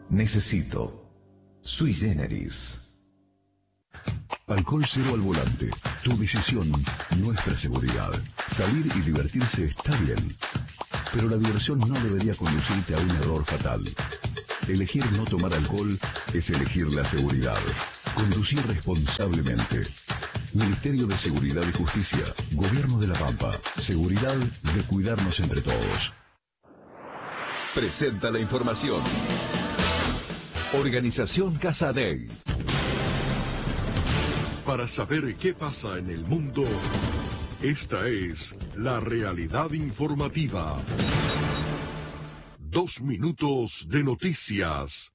Necesito. Sui Generis. Alcohol cero al volante. Tu decisión, nuestra seguridad. Salir y divertirse está bien, pero la diversión no debería conducirte a un error fatal. Elegir no tomar alcohol es elegir la seguridad. Conducir responsablemente. Ministerio de Seguridad y Justicia. Gobierno de La Pampa. Seguridad de cuidarnos entre todos. Presenta la información. Organización Casa Dei. Para saber qué pasa en el mundo, esta es la realidad informativa. 2 minutos de noticias.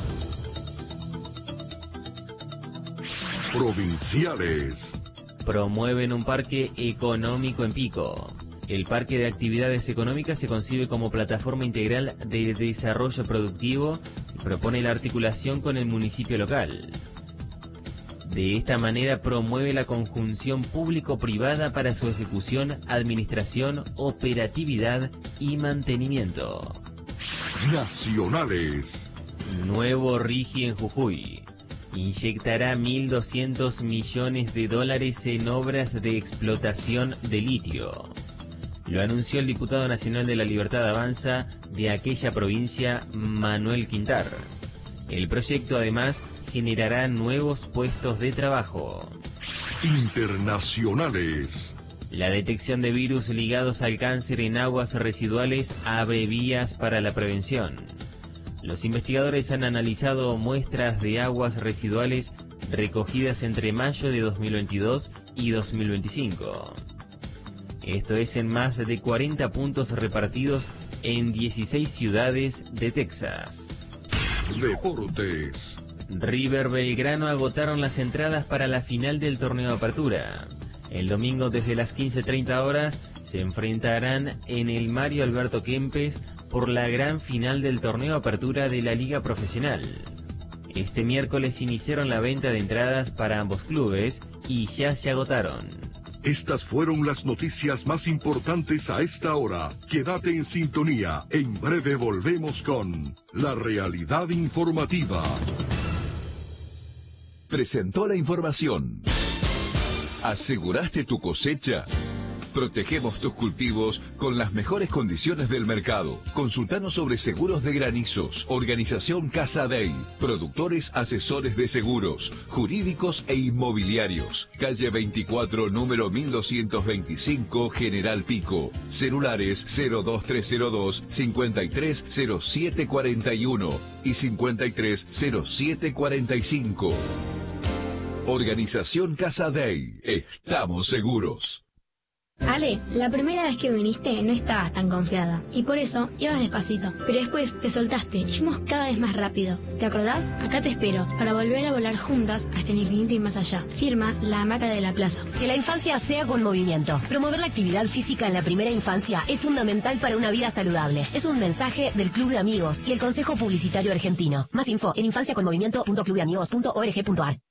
Provinciales. Promueven un parque económico en Pico. El Parque de Actividades Económicas se concibe como plataforma integral de desarrollo productivo y propone la articulación con el municipio local. De esta manera promueve la conjunción público-privada para su ejecución, administración, operatividad y mantenimiento. Nacionales. Nuevo RIGI en Jujuy. Inyectará $1.200 millones en obras de explotación de litio. Lo anunció el diputado nacional de la Libertad Avanza de aquella provincia, Manuel Quintar. El proyecto además generará nuevos puestos de trabajo. Internacionales. La detección de virus ligados al cáncer en aguas residuales abre vías para la prevención. Los investigadores han analizado muestras de aguas residuales recogidas entre mayo de 2022 y 2025. Esto es en más de 40 puntos repartidos en 16 ciudades de Texas. Deportes. River Belgrano agotaron las entradas para la final del torneo Apertura. El domingo desde las 15:30 horas se enfrentarán en el Mario Alberto Kempes por la gran final del torneo Apertura de la Liga Profesional. Este miércoles iniciaron la venta de entradas para ambos clubes y ya se agotaron. Estas fueron las noticias más importantes a esta hora. Quédate en sintonía. En breve volvemos con la realidad informativa. Presentó la información. ¿Aseguraste tu cosecha? Protegemos tus cultivos con las mejores condiciones del mercado. Consultanos sobre seguros de granizos. Organización Casa Dei. Productores asesores de seguros, jurídicos e inmobiliarios. Calle 24, número 1225, General Pico. Celulares 02302 530741 y 530745. Organización Casa Dei. Estamos seguros. Ale, la primera vez que viniste no estabas tan confiada y por eso ibas despacito, pero después te soltaste y fuimos cada vez más rápido. ¿Te acordás? Acá te espero para volver a volar juntas hasta el infinito y más allá. Firma La Hamaca de la Plaza. Que la infancia sea con movimiento. Promover la actividad física en la primera infancia es fundamental para una vida saludable. Es un mensaje del Club de Amigos y el Consejo Publicitario Argentino. Más info en infanciaconmovimiento.clubdeamigos.org.ar.